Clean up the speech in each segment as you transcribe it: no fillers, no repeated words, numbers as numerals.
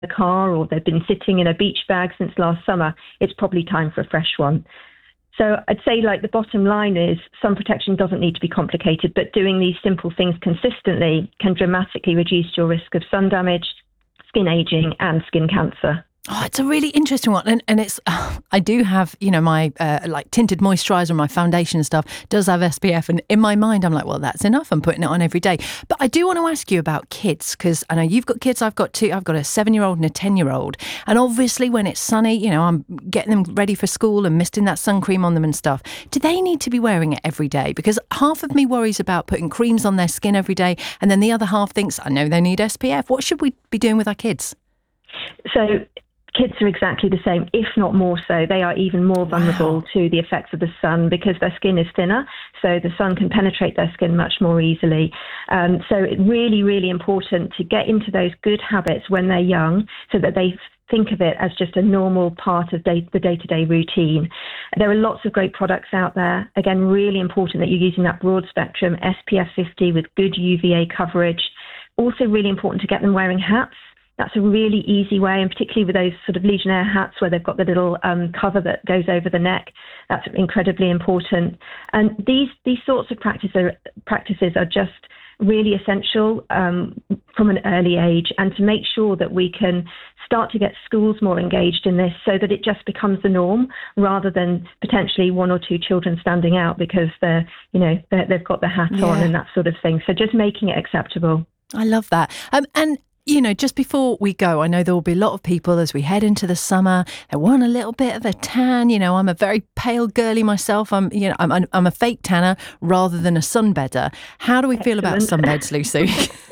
the car or they've been sitting in a beach bag since last summer, it's probably time for a fresh one. So I'd say the bottom line is sun protection doesn't need to be complicated, but doing these simple things consistently can dramatically reduce your risk of sun damage, skin aging and skin cancer. Oh, it's a really interesting one. And it's, I do have, my tinted moisturiser and my foundation and stuff does have SPF. And in my mind, I'm like, well, that's enough. I'm putting it on every day. But I do want to ask you about kids, because I know you've got kids. I've got two. I've got a 7-year-old and a 10-year-old. And obviously when it's sunny, I'm getting them ready for school and misting that sun cream on them and stuff. Do they need to be wearing it every day? Because half of me worries about putting creams on their skin every day. And then the other half thinks, I know they need SPF. What should we be doing with our kids? So kids are exactly the same, if not more so. They are even more vulnerable to the effects of the sun because their skin is thinner, so the sun can penetrate their skin much more easily. So it's really, really important to get into those good habits when they're young so that they think of it as just a normal part of the day-to-day routine. There are lots of great products out there. Again, really important that you're using that broad spectrum SPF 50 with good UVA coverage. Also really important to get them wearing hats. That's a really easy way, and particularly with those sort of Legionnaire hats where they've got the little cover that goes over the neck. That's incredibly important. And these sorts of practices are just really essential from an early age, and to make sure that we can start to get schools more engaged in this so that it just becomes the norm rather than potentially one or two children standing out because they've got the hat on and that sort of thing. So just making it acceptable. I love that. And just before we go, I know there will be a lot of people as we head into the summer that want a little bit of a tan. I'm a very pale girly myself. I'm a fake tanner rather than a sunbedder. How do we feel about sunbeds, Lucy?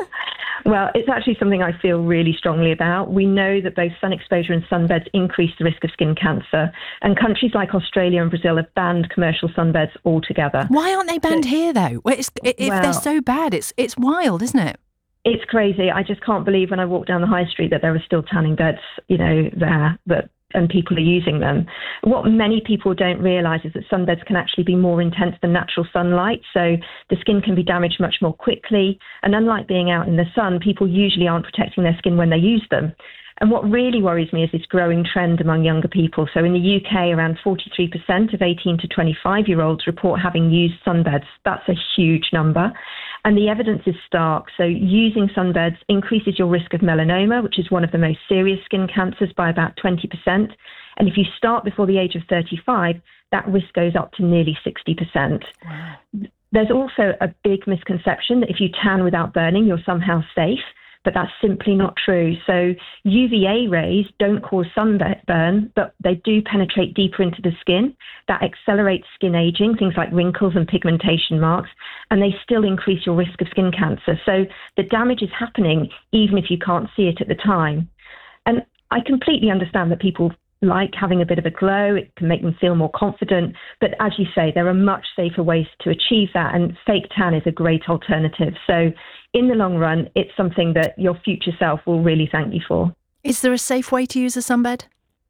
Well, it's actually something I feel really strongly about. We know that both sun exposure and sunbeds increase the risk of skin cancer. And countries like Australia and Brazil have banned commercial sunbeds altogether. Why aren't they banned here, though? If they're so bad, it's wild, isn't it? It's crazy. I just can't believe when I walk down the high street that there are still tanning beds, there, and people are using them. What many people don't realise is that sunbeds can actually be more intense than natural sunlight, so the skin can be damaged much more quickly. And unlike being out in the sun, people usually aren't protecting their skin when they use them. And what really worries me is this growing trend among younger people. So in the UK, around 43% of 18 to 25-year-olds report having used sunbeds. That's a huge number. And the evidence is stark. So using sunbeds increases your risk of melanoma, which is one of the most serious skin cancers, by about 20%. And if you start before the age of 35, that risk goes up to nearly 60%. Wow. There's also a big misconception that if you tan without burning, you're somehow safe. But that's simply not true. So UVA rays don't cause sunburn, but they do penetrate deeper into the skin. That accelerates skin aging, things like wrinkles and pigmentation marks, and they still increase your risk of skin cancer. So the damage is happening even if you can't see it at the time. And I completely understand that people like having a bit of a glow. It can make them feel more confident. But as you say, there are much safer ways to achieve that, and fake tan is a great alternative. So in the long run, it's something that your future self will really thank you for. Is there a safe way to use a sunbed?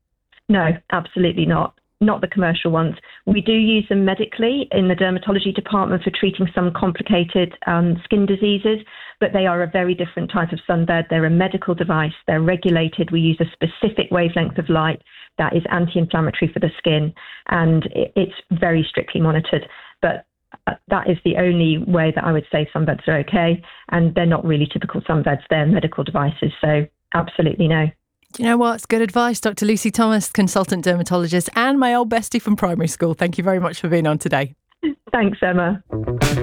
No, absolutely not. Not the commercial ones. We do use them medically in the dermatology department for treating some complicated skin diseases, but they are a very different type of sunbed. They're a medical device. They're regulated. We use a specific wavelength of light that is anti-inflammatory for the skin, and it's very strictly monitored. But that is the only way that I would say sunbeds are okay, and they're not really typical sunbeds. They're medical devices, so absolutely no. Do you know what? It's good advice. Dr. Lucy Thomas, consultant dermatologist and my old bestie from primary school. Thank you very much for being on today. Thanks, Emma.